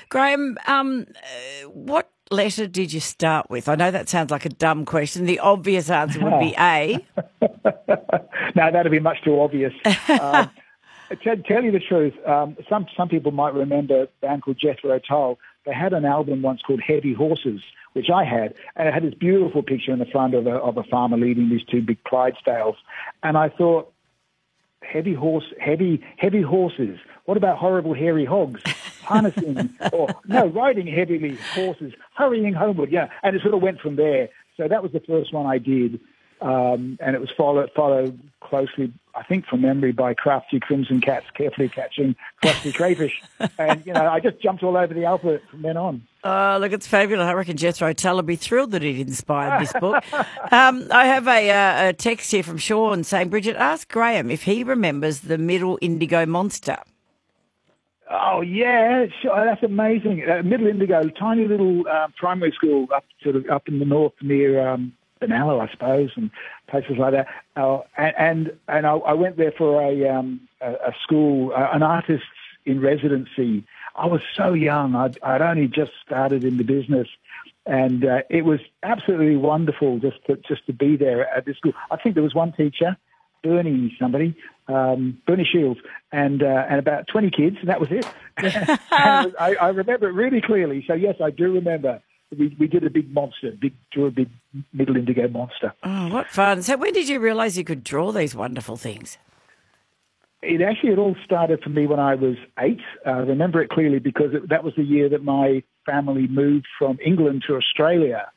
Graham, what letter did you start with? I know that sounds like a dumb question. The obvious answer would be A. No, that'd be much too obvious. To tell you the truth, some people might remember a band called Jethro Tull. They had an album once called Heavy Horses, which I had, and it had this beautiful picture in the front of a farmer leading these two big Clydesdales. And I thought, heavy horses. What about horrible hairy hogs? Harnessing, riding heavily horses, hurrying homeward. Yeah, and it sort of went from there. So that was the first one I did. And it was followed closely, I think from memory, by Crafty Crimson Cats, Carefully Catching Crusty Crayfish. And, I just jumped all over the alphabet from then on. Oh, look, it's fabulous. I reckon Jethro Tull would be thrilled that he'd inspired this book. I have a text here from Sean saying, Bridget, ask Graham if he remembers the Middle Indigo Monster. Oh, yeah, sure. That's amazing. Middle Indigo, tiny little primary school up in the north near... Benalla, I suppose, and places like that. And I went there for a school, an artist's in residency. I was so young. I'd only just started in the business, and it was absolutely wonderful just to be there at this school. I think there was one teacher, Bernie Shields, and about 20 kids, and that was it. And I remember it really clearly. So yes, I do remember. We did a big monster, drew a big Middle Indigo monster. Oh, what fun. So when did you realise you could draw these wonderful things? It all started for me when I was 8. I remember it clearly because that was the year that my family moved from England to Australia.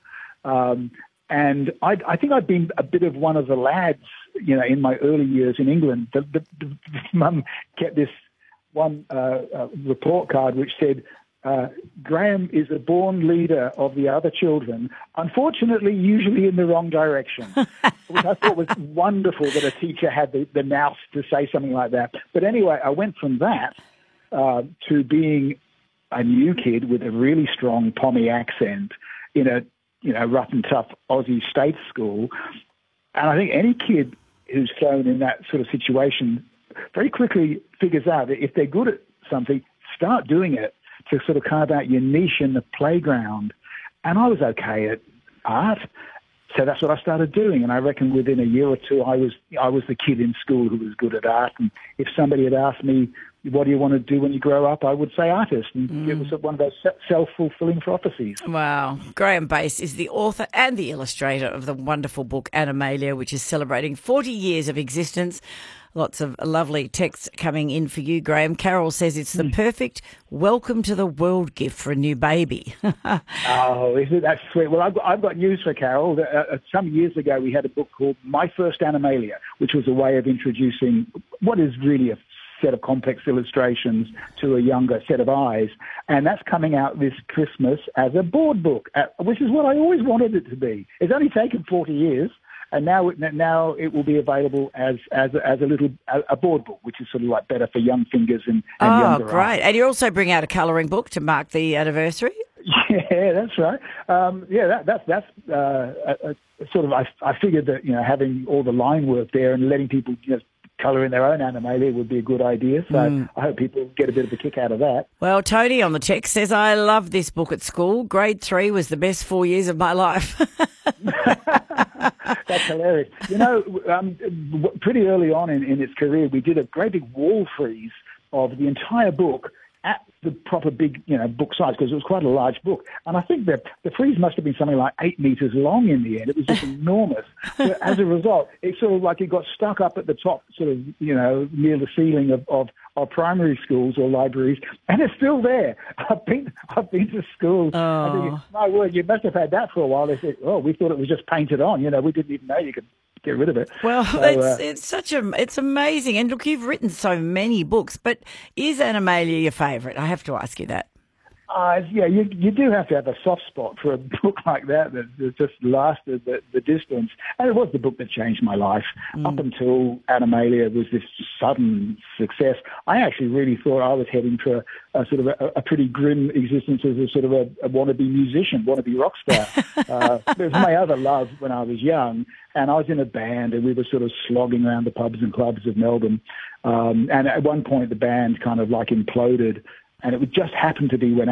And I think I'd been a bit of one of the lads, in my early years in England. The mum kept this one report card which said, Graham is a born leader of the other children, unfortunately, usually in the wrong direction, which I thought was wonderful that a teacher had the nous to say something like that. But anyway, I went from that to being a new kid with a really strong Pommy accent in a rough and tough Aussie state school. And I think any kid who's thrown in that sort of situation very quickly figures out that if they're good at something, start doing it, to sort of carve out your niche in the playground. And I was okay at art, so that's what I started doing. And I reckon within a year or two, I was the kid in school who was good at art. And if somebody had asked me, what do you want to do when you grow up, I would say artist. And it was one of those self-fulfilling prophecies. Wow. Graham Bass is the author and the illustrator of the wonderful book Animalia, which is celebrating 40 years of existence. Lots of lovely texts coming in for you, Graham. Carol says it's the perfect welcome to the world gift for a new baby. Oh, isn't that sweet? Well, I've got news for Carol. Some years ago, we had a book called My First Animalia, which was a way of introducing what is really a set of complex illustrations to a younger set of eyes. And that's coming out this Christmas as a board book, which is what I always wanted it to be. It's only taken 40 years. And now it will be available as a board book, which is sort of like better for young fingers and younger eyes. Oh, great. And you also bring out a colouring book to mark the anniversary? Yeah, that's right. That's sort of, I figured that, having all the line work there and letting people colour in their own Animalia would be a good idea. So I hope people get a bit of a kick out of that. Well, Tony on the text says, I love this book at school. Grade 3 was the best 4 years of my life. That's hilarious. Pretty early on in its career, we did a great big wall freeze of the entire book at the proper big, book size, because it was quite a large book. And I think that the freeze must have been something like 8 meters long in the end. It was just enormous. But as a result, it sort of like it got stuck up at the top, sort of, near the ceiling of primary schools or libraries, and it's still there. I've been to schools. Oh. I think, my word, you must have had that for a while. They said, we thought it was just painted on. We didn't even know you could get rid of it. Well, so, it's amazing. And look, you've written so many books, but is Animalia your favourite? I have to ask you that. Yeah, you do have to have a soft spot for a book like that just lasted the distance. And it was the book that changed my life. Up until Animalia was this sudden success, I actually really thought I was heading for a sort of a pretty grim existence as a sort of a wannabe musician, wannabe rock star. It was my other love when I was young, and I was in a band, and we were sort of slogging around the pubs and clubs of Melbourne. And at one point, the band kind of like imploded, and it would just happen to be when